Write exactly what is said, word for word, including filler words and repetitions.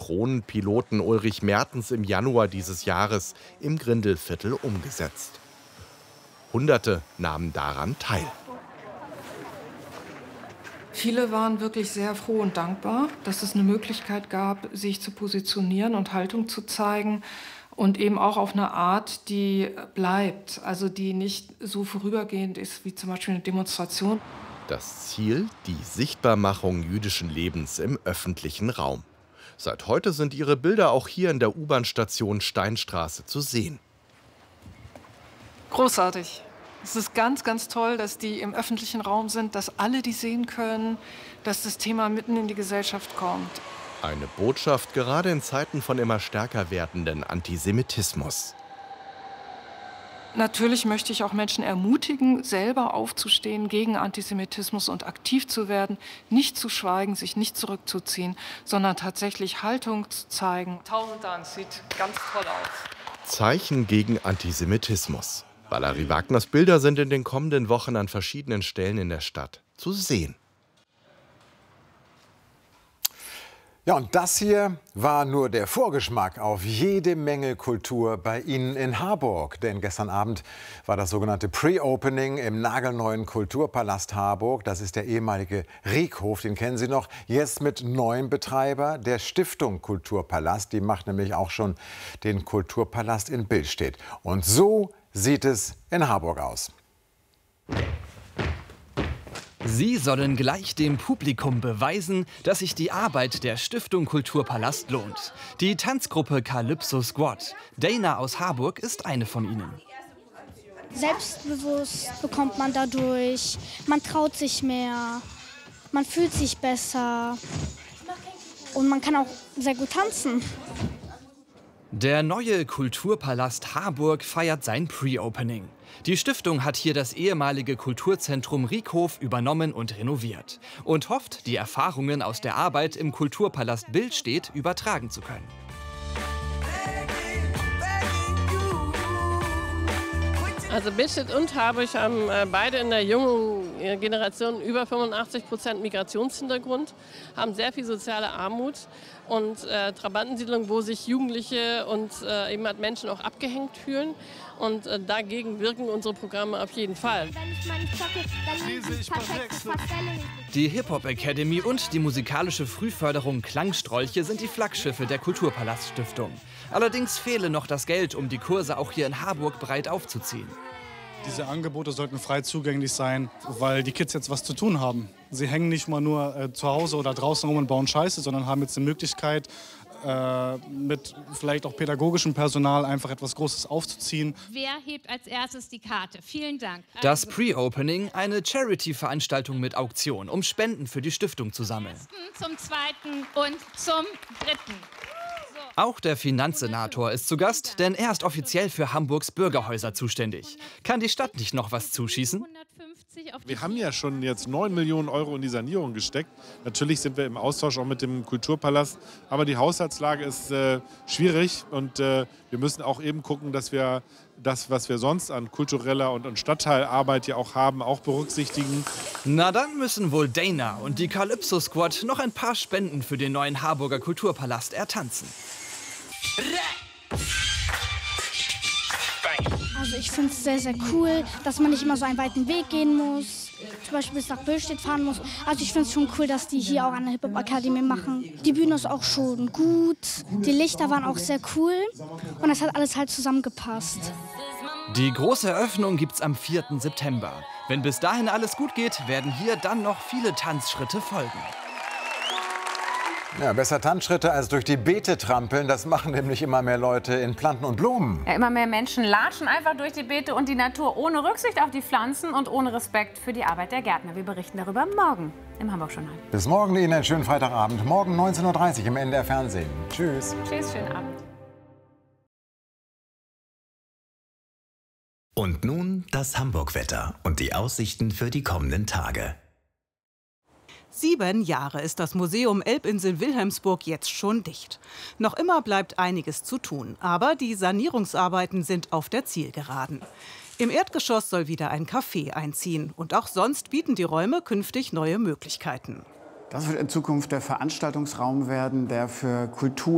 Drohnenpiloten Ulrich Mertens im Januar dieses Jahres im Grindelviertel umgesetzt. Hunderte nahmen daran teil. Viele waren wirklich sehr froh und dankbar, dass es eine Möglichkeit gab, sich zu positionieren und Haltung zu zeigen und eben auch auf eine Art, die bleibt, also die nicht so vorübergehend ist wie zum Beispiel eine Demonstration. Das Ziel, die Sichtbarmachung jüdischen Lebens im öffentlichen Raum. Seit heute sind ihre Bilder auch hier in der U-Bahn-Station Steinstraße zu sehen. Großartig. Es ist ganz, ganz toll, dass die im öffentlichen Raum sind, dass alle die sehen können, dass das Thema mitten in die Gesellschaft kommt. Eine Botschaft gerade in Zeiten von immer stärker werdenden Antisemitismus. Natürlich möchte ich auch Menschen ermutigen, selber aufzustehen gegen Antisemitismus und aktiv zu werden, nicht zu schweigen, sich nicht zurückzuziehen, sondern tatsächlich Haltung zu zeigen. Tausend Dank, sieht ganz toll aus. Zeichen gegen Antisemitismus. Valerie Wagners Bilder sind in den kommenden Wochen an verschiedenen Stellen in der Stadt zu sehen. Ja, und das hier war nur der Vorgeschmack auf jede Menge Kultur bei Ihnen in Harburg. Denn gestern Abend war das sogenannte Pre-Opening im nagelneuen Kulturpalast Harburg. Das ist der ehemalige Riekhof, den kennen Sie noch. Jetzt mit neuem Betreiber, der Stiftung Kulturpalast. Die macht nämlich auch schon den Kulturpalast in Billstedt. Und so sieht es in Harburg aus. Sie sollen gleich dem Publikum beweisen, dass sich die Arbeit der Stiftung Kulturpalast lohnt. Die Tanzgruppe Calypso Squad. Dana aus Harburg ist eine von ihnen. Selbstbewusst bekommt man dadurch, man traut sich mehr, man fühlt sich besser und man kann auch sehr gut tanzen. Der neue Kulturpalast Harburg feiert sein Pre-Opening. Die Stiftung hat hier das ehemalige Kulturzentrum Riekhof übernommen und renoviert und hofft, die Erfahrungen aus der Arbeit im Kulturpalast Billstedt übertragen zu können. Also Billstedt und Harburg haben beide in der jungen Generation über fünfundachtzig Prozent Migrationshintergrund, haben sehr viel soziale Armut und äh, Trabantensiedlung, wo sich Jugendliche und äh, eben halt Menschen auch abgehängt fühlen. Und äh, dagegen wirken unsere Programme auf jeden Fall. Die Hip-Hop Academy und die musikalische Frühförderung Klangstrolche sind die Flaggschiffe der Kulturpalast Stiftung. Allerdings fehle noch das Geld, um die Kurse auch hier in Harburg breit aufzuziehen. Diese Angebote sollten frei zugänglich sein, weil die Kids jetzt was zu tun haben. Sie hängen nicht mal nur äh, zu Hause oder draußen rum und bauen Scheiße, sondern haben jetzt die Möglichkeit, äh, mit vielleicht auch pädagogischem Personal einfach etwas Großes aufzuziehen. Wer hebt als erstes die Karte? Vielen Dank. Das Pre-Opening, eine Charity-Veranstaltung mit Auktion, um Spenden für die Stiftung zu sammeln. Zum zweiten und zum dritten. Auch der Finanzsenator ist zu Gast, denn er ist offiziell für Hamburgs Bürgerhäuser zuständig. Kann die Stadt nicht noch was zuschießen? Wir haben ja schon jetzt neun Millionen Euro in die Sanierung gesteckt. Natürlich sind wir im Austausch auch mit dem Kulturpalast. Aber die Haushaltslage ist äh, schwierig und äh, wir müssen auch eben gucken, dass wir das, was wir sonst an kultureller und, und Stadtteilarbeit ja auch haben, auch berücksichtigen. Na dann müssen wohl Dana und die Calypso Squad noch ein paar Spenden für den neuen Harburger Kulturpalast ertanzen. Also ich finde es sehr, sehr cool, dass man nicht immer so einen weiten Weg gehen muss, zum Beispiel bis nach Billstedt fahren muss. Also ich finde es schon cool, dass die hier auch eine Hip-Hop Academy machen. Die Bühne ist auch schon gut, die Lichter waren auch sehr cool und das hat alles halt zusammengepasst. Die große Eröffnung gibt's am vierten September. Wenn bis dahin alles gut geht, werden hier dann noch viele Tanzschritte folgen. Ja, besser Tanzschritte als durch die Beete trampeln. Das machen nämlich immer mehr Leute in Planten und Blumen. Ja, immer mehr Menschen latschen einfach durch die Beete und die Natur ohne Rücksicht auf die Pflanzen und ohne Respekt für die Arbeit der Gärtner. Wir berichten darüber morgen im Hamburg-Journal. Bis morgen Ihnen einen schönen Freitagabend. Morgen neunzehn Uhr dreißig im N D R Fernsehen. Tschüss. Tschüss, schönen Abend. Und nun das Hamburg-Wetter und die Aussichten für die kommenden Tage. Sieben Jahre ist das Museum Elbinsel Wilhelmsburg jetzt schon dicht. Noch immer bleibt einiges zu tun, aber die Sanierungsarbeiten sind auf der Zielgeraden. Im Erdgeschoss soll wieder ein Café einziehen und auch sonst bieten die Räume künftig neue Möglichkeiten. Das wird in Zukunft der Veranstaltungsraum werden, der für Kultur